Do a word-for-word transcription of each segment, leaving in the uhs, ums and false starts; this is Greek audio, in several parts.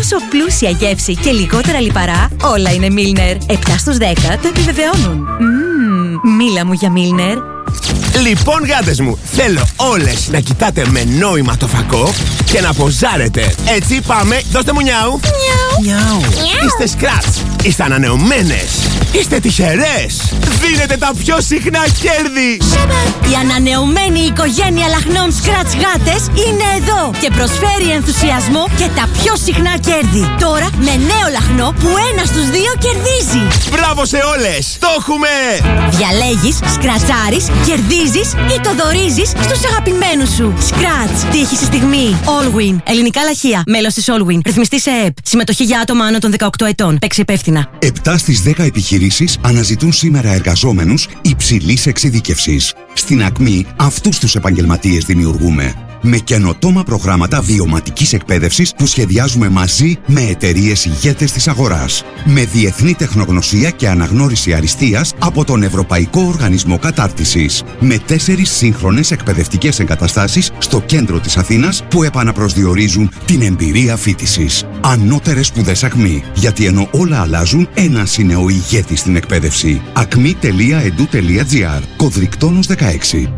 Τόσο πλούσια γεύση και λιγότερα λιπαρά, όλα είναι Milner. επτά στους δέκα το επιβεβαιώνουν. Μμμ, μίλα μου για Milner. Λοιπόν, γάτες μου, θέλω όλες να κοιτάτε με νόημα το φακό και να ποζάρετε. Έτσι, πάμε, δώστε μου νιάου. Νιάου. Είστε σκράτς, είστε ανανεωμένες, είστε τυχερές. Δίνετε τα πιο συχνά κέρδη. Η ανανεωμένη οικογένεια λαχνών Scratch γάτες είναι εδώ και προσφέρει ενθουσιασμό και τα πιο συχνά κέρδη. Τώρα με νέο λαχνό που ένα στους δύο κερδίζει. Μπράβο σε όλες, το έχουμε. Διαλέγεις, σκρατσάρεις, κερδίζεις ή το δωρίζεις στους αγαπημένους σου. Scratch, τύχη στη στιγμή. Allwin, ελληνικά λαχεία. Μέλος της Allwin. Ρυθμιστή σε ΕΕΠ. Συμμετοχή για άτομα άνω των δεκαοκτώ ετών. Παίξει υπεύθυνα. επτά στις δέκα επιχειρήσεις αναζητούν σήμερα εργαζόμενους υψηλής εξειδίκευσης. Στην Ακμή, αυτούς τους επαγγελματίες δημιουργούμε. Με καινοτόμα προγράμματα βιωματικής εκπαίδευσης που σχεδιάζουμε μαζί με εταιρείες ηγέτες της αγοράς. Με διεθνή τεχνογνωσία και αναγνώριση αριστείας από τον Ευρωπαϊκό Οργανισμό Κατάρτισης. Με τέσσερις σύγχρονες εκπαιδευτικές εγκαταστάσεις στο κέντρο της Αθήνας που επαναπροσδιορίζουν την εμπειρία φοιτησης. Ανώτερες σπουδές Ακμή. Γιατί ενώ όλα αλλάζουν, ένας είναι ο ηγέτης στην εκπαίδευση. ακμή τελεία ed τελεία gr. Κωδρικτόνος δεκαέξι.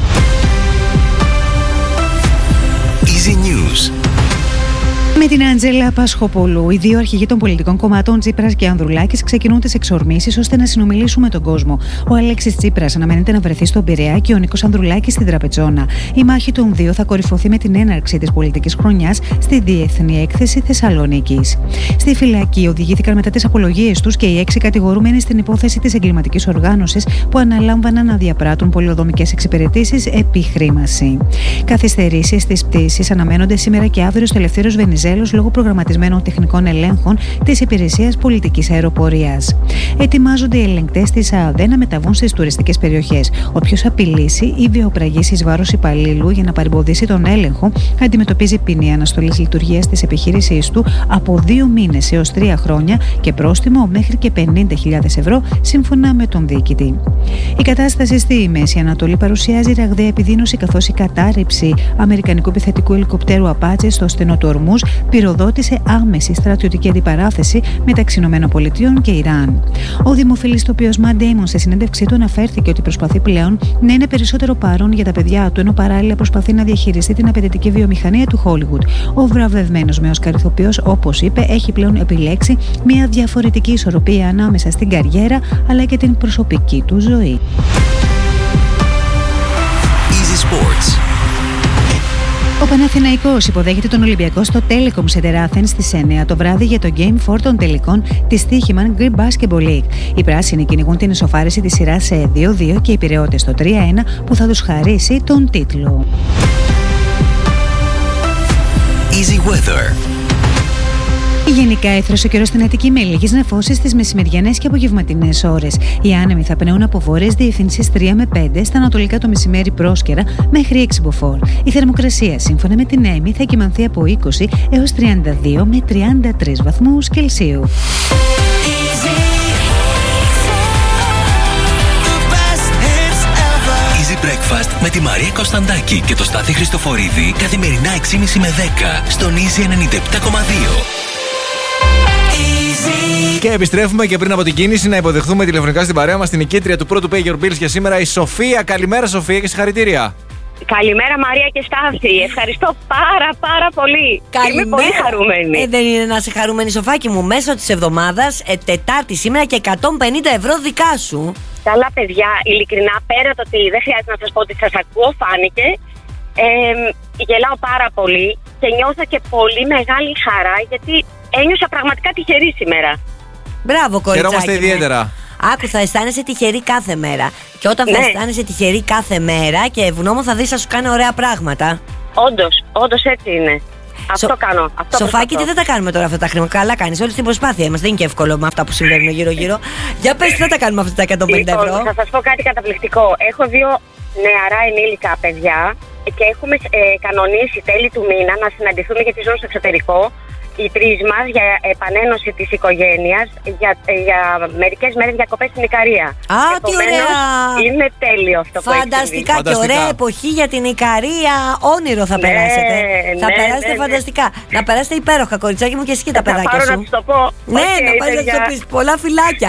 Easy News. Με την Άντζελα Πασχοπούλου, οι δύο αρχηγοί των πολιτικών κομμάτων Τσίπρας και Ανδρουλάκης ξεκινούν τις εξορμήσεις ώστε να συνομιλήσουν με τον κόσμο. Ο Αλέξης Τσίπρας αναμένεται να βρεθεί στον Πειραιά και ο Νίκος Ανδρουλάκης στην Τραπετσόνα. Η μάχη των δύο θα κορυφωθεί με την έναρξη της πολιτικής χρονιάς στη Διεθνή Έκθεση Θεσσαλονίκης. Στη φυλακή οδηγήθηκαν μετά τις απολογίες τους και οι έξι κατηγορούμενοι στην υπόθεση της εγκληματικής οργάνωσης που αναλάμβαναν να διαπράττουν πολεοδομικές εξυπηρετήσεις επί χρήμαση. Καθυστερήσεις στις πτήσεις αναμένονται σήμερα και αύριο στο Ελευθέριος Βενιζέλος λόγω προγραμματισμένων τεχνικών ελέγχων της Υπηρεσίας Πολιτικής Αεροπορίας. Ετοιμάζονται οι ελεγκτές της ΑΑΔΕ να μεταβούν στις τουριστικές περιοχές. Όποιος απειλήσει ή βιοπραγήσει εις βάρος υπαλλήλου για να παρεμποδίσει τον έλεγχο, αντιμετωπίζει ποινή αναστολής λειτουργίας της επιχείρησής του από δύο μήνες έως τρία χρόνια και πρόστιμο μέχρι και πενήντα χιλιάδες ευρώ, σύμφωνα με τον διοικητή. Η κατάσταση στη Μέση Ανατολή παρουσιάζει ραγδαία επιδείνωση, καθώς η κατάρριψη αμερικανικού επιθετικού ελικοπτέρου Απάτσε στο στενό του Ορμούζ πυροδότησε άμεση στρατιωτική αντιπαράθεση μεταξύ ΗΠΑ και Ιράν. Ο δημοφιλής ηθοποιός Ματ Ντέιμον σε συνέντευξή του αναφέρθηκε ότι προσπαθεί πλέον να είναι περισσότερο παρόν για τα παιδιά του, ενώ παράλληλα προσπαθεί να διαχειριστεί την απαιτητική βιομηχανία του Χόλιγουντ. Ο βραβευμένος με Όσκαρ ηθοποιός, όπως είπε, έχει πλέον επιλέξει μια διαφορετική ισορροπία ανάμεσα στην καριέρα αλλά και την προσωπική του ζωή. Easy Sports. Ο Παναθηναϊκός υποδέχεται τον Ολυμπιακό στο Telecom Center Athens στις εννιά το βράδυ για το Game φορ των τελικών της Stoichman Greek Basketball League. Οι πράσινοι κυνηγούν την ισοφάριση της σειράς σε δύο δύο και οι Πειραιώτες στο τρία ένα που θα τους χαρίσει τον τίτλο. Easy Weather. Γενικά έθρασε ο καιρός στην Αττική με λίγες νεφώσεις στις μεσημεριανές και απογευματινές ώρες. Οι άνεμοι θα πνέουν από βόρειες διευθύνσεις τρία με πέντε, στα ανατολικά το μεσημέρι πρόσκαιρα μέχρι έξι μποφόρ. Η θερμοκρασία σύμφωνα με την ΕΜΗ θα κυμανθεί από είκοσι έως τριάντα δύο με τριάντα τρεις βαθμούς Κελσίου. Easy Breakfast με τη Μαρία Κωνσταντάκη και το Στάθη Χριστοφορίδη καθημερινά έξι και μισή με δέκα στον Easy ενενήντα επτά κόμμα δύο. Και επιστρέφουμε και πριν από την κίνηση να υποδεχθούμε τηλεφωνικά στην παρέα μας την νικήτρια του πρώτου Pay Your Bills για σήμερα, η Σοφία. Καλημέρα, Σοφία, και συγχαρητήρια. Καλημέρα Μαρία και Στάθη. Ευχαριστώ πάρα πάρα πολύ. Καλημέρα. Είμαι πολύ χαρούμενη. Ε, δεν είναι να είσαι χαρούμενη, Σοφάκι μου, μέσω της εβδομάδας, ε, Τετάρτη σήμερα και εκατόν πενήντα ευρώ δικά σου. Καλά παιδιά, ειλικρινά, πέρα το ότι δεν χρειάζεται να σας πω ότι σας ακούω, φάνηκε. Ε, γελάω πάρα πολύ και νιώθω και πολύ μεγάλη χαρά γιατί ένιωσα πραγματικά τυχερή σήμερα. Μπράβο, κοριτσάκι. Χαιρόμαστε ιδιαίτερα. Άκου, θα αισθάνεσαι τυχερή κάθε μέρα. Και όταν θα ναι. αισθάνεσαι τυχερή κάθε μέρα και ευγνώμων, θα δεις να σου κάνει ωραία πράγματα. Όντως, όντως έτσι είναι. Αυτό Σο... κάνω. Αυτό Σοφάκι, τι δεν τα κάνουμε τώρα αυτά τα χρήματα. Καλά κάνεις, όλη την προσπάθεια μας. Δεν είναι και εύκολο με αυτά που συμβαίνουν γύρω-γύρω. Για πες, τι θα τα κάνουμε αυτά τα εκατόν πενήντα ευρώ. Λοιπόν, θα σας πω κάτι καταπληκτικό. Έχω δύο νεαρά ενήλικα παιδιά και έχουμε ε, κανονίσει τέλη του μήνα να συναντηθούμε γιατί ζω στο εξωτερικό οι τρεις μας για επανένωση της οικογένειας για, για μερικές μέρες διακοπές στην Ικαρία. Α, τι ωραία! Είναι τέλειο αυτό που φανταστικά έχει και ωραία εποχή για την Ικαρία. Όνειρο θα ναι, περάσετε. Ναι, θα περάσετε ναι, φανταστικά. Ναι. Να περάσετε υπέροχα, κοριτσάκι μου, και εσύ και τα θα παιδάκια πάρω σου. να τους το πω. Ναι, okay, να πας να τους το πεις. Πολλά φιλάκια.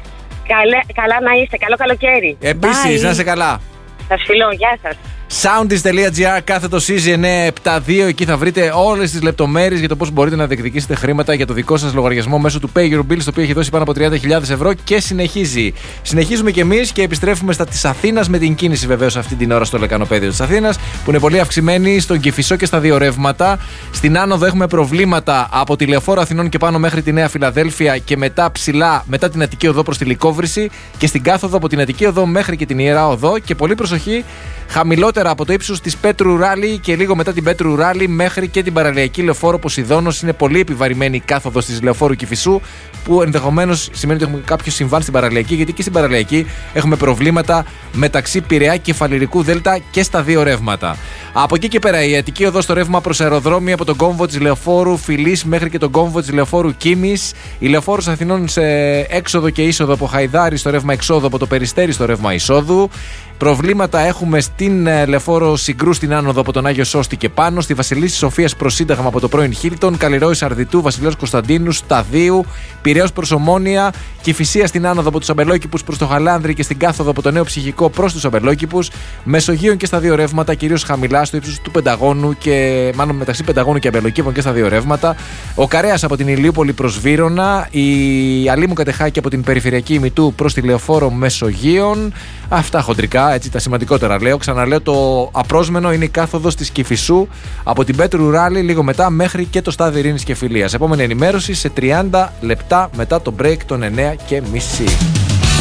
Καλέ, καλά να είστε. Καλό καλοκαίρι. Επίσης, να είσαι καλά. Σας φιλώ. Γεια σας. Soundis.gr, κάθετο σι ζι εννιακόσια εβδομήντα δύο. Εκεί θα βρείτε όλες τις λεπτομέρειες για το πώς μπορείτε να διεκδικήσετε χρήματα για το δικό σας λογαριασμό μέσω του Pay Your Bills, το οποίο έχει δώσει πάνω από τριάντα χιλιάδες ευρώ και συνεχίζει. Συνεχίζουμε κι εμείς και επιστρέφουμε στα της Αθήνας με την κίνηση βεβαίως αυτή την ώρα στο λεκανοπέδιο της Αθήνας, που είναι πολύ αυξημένη στον Κηφισό και στα δύο ρεύματα. Στην άνοδο έχουμε προβλήματα από τη Λεωφόρο Αθηνών και πάνω μέχρι τη Νέα Φιλαδέλφια και μετά ψηλά μετά την Αττική Οδό προς τη Λυκόβρηση, και στην κάθοδο από την Αττική Οδό μέχρι και την Ιερά Οδό. Και πολύ προσοχή, χαμηλότερα από το ύψος της Πέτρου Ράλι και λίγο μετά την Πέτρου Ράλι μέχρι και την παραλιακή Λεωφόρο Ποσειδώνος. Είναι πολύ επιβαρημένη η κάθοδος της Λεωφόρου Κηφισού, που ενδεχομένως σημαίνει ότι έχουμε κάποιο συμβάν στην παραλιακή, γιατί και στην παραλιακή έχουμε προβλήματα μεταξύ Πειραιά και Φαλιρικού Δέλτα και στα δύο ρεύματα. Από εκεί και πέρα, η Αττική Οδό στο ρεύμα προς αεροδρόμια από τον κόμβο της Λεωφόρου Φιλής μέχρι και τον κόμβο της Λεωφόρου Κίμης. Η Λεωφόρος Αθηνών σε έξοδο και είσοδο από Χαϊδάρι στο ρεύμα εξόδου, από το Περιστέρι στο ρεύμα εισόδου. Προβλήματα έχουμε στην Λεωφόρο Συγκρού στην άνοδο από τον Άγιο Σώστη και πάνω. Στη Βασιλίσσης Σοφίας προς Σύνταγμα από το πρώην Χίλτον. Καλλιρόης Αρδιτού, Βασιλέως Κωνσταντίνου, Σταδίου. Πειραιώς προς Ομόνια. Κηφισία στην άνοδο από τους Αμπελόκηπους προς το Χαλάνδρη και στην κάθοδο από το Νέο Ψυχικό προς τους Αμπελόκηπους. Μεσογείων και στα δύο ρεύματα, κυρίως χαμηλά στο ύψος του Πενταγώνου και μάλλον μεταξύ Πενταγώνου και Αμπελοκήπων και στα δύο ρεύματα. Ο Καρέας από την Ηλιούπολη προς Βύρωνα. Η Αλήμου Κατεχάκη από την Περιφερειακή Ημιτού προς τη Λεωφόρο Μεσογείων. Αυτά χοντρικά, έτσι τα σημαντικότερα λέω. Ξαναλέω, το απρόσμενο είναι η κάθοδος της Κηφισού από την Πέτρου Ράλι λίγο μετά μέχρι και το στάδιο Ειρήνης και Φιλίας. Επόμενη ενημέρωση σε τριάντα λεπτά μετά το break των εννέα και μισή.